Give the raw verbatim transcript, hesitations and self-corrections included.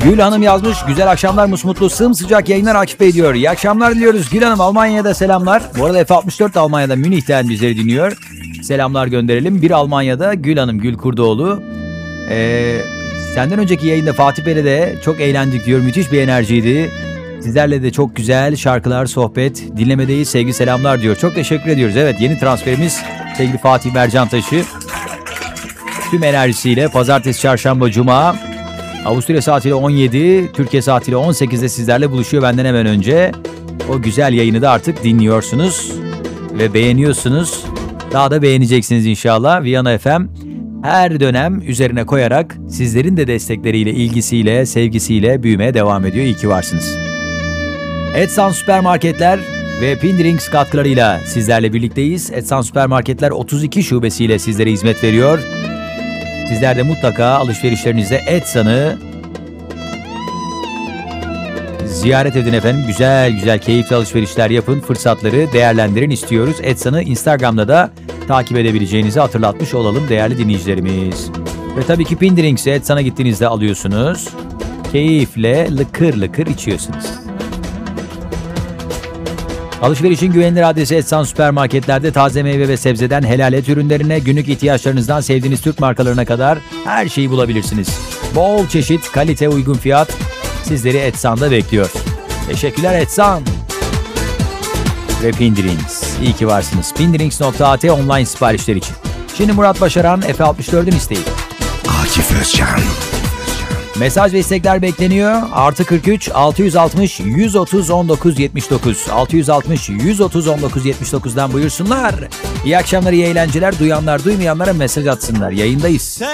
Gül Hanım yazmış. Güzel akşamlar musmutlu sımsıcak yayınlar Akif Bey diyor. İyi akşamlar diliyoruz. Gül Hanım Almanya'da selamlar. Bu arada F altmış dört Almanya'da Münih'ten bizleri dinliyor. Selamlar gönderelim. Bir Almanya'da Gül Hanım Gül Kurdoğlu. Ee, senden önceki yayında Fatih Bey'le de çok eğlendik diyor. Müthiş bir enerjiydi. Sizlerle de çok güzel şarkılar, sohbet, dinlemedeyiz. Sevgi selamlar diyor. Çok teşekkür ediyoruz. Evet, yeni transferimiz sevgili Fatih Mercantaşı. Tüm enerjisiyle pazartesi, çarşamba, cuma, Avusturya saatiyle on yedi, Türkiye saatiyle on sekizde sizlerle buluşuyor benden hemen önce. O güzel yayını da artık dinliyorsunuz ve beğeniyorsunuz. Daha da beğeneceksiniz inşallah. Viyana F M her dönem üzerine koyarak sizlerin de destekleriyle, ilgisiyle, sevgisiyle büyümeye devam ediyor. İyi ki varsınız. Etsan Süpermarketler ve Pindrings katkılarıyla sizlerle birlikteyiz. Etsan Süpermarketler otuz iki şubesiyle sizlere hizmet veriyor. Sizler de mutlaka alışverişlerinizde Etsan'ı ziyaret edin efendim. Güzel güzel keyifli alışverişler yapın. Fırsatları değerlendirin istiyoruz. Etsan'ı Instagram'da da takip edebileceğinizi hatırlatmış olalım değerli dinleyicilerimiz. Ve tabii ki Pindrings'i Etsan'a gittiğinizde alıyorsunuz. Keyifle lıkır lıkır içiyorsunuz. Alışverişin güvenilir adresi Etsan Süpermarketlerde taze meyve ve sebzeden helal et ürünlerine, günlük ihtiyaçlarınızdan sevdiğiniz Türk markalarına kadar her şeyi bulabilirsiniz. Bol çeşit, kalite, uygun fiyat sizleri Etsan'da bekliyor. Teşekkürler Etsan. Ve Pindrings. İyi ki varsınız. Pindrings nokta at online siparişler için. Şimdi Murat Başaran, F altmış dördün isteği. Akif Özcan. Mesaj ve istekler bekleniyor. Artı kırk üç, altı yüz altmış, yüz otuz, on dokuz yetmiş dokuz. altı yüz altmış, yüz otuz, on dokuz yetmiş dokuzdan buyursunlar. İyi akşamlar, iyi eğlenceler. Duyanlar duymayanlara mesaj atsınlar. Yayındayız.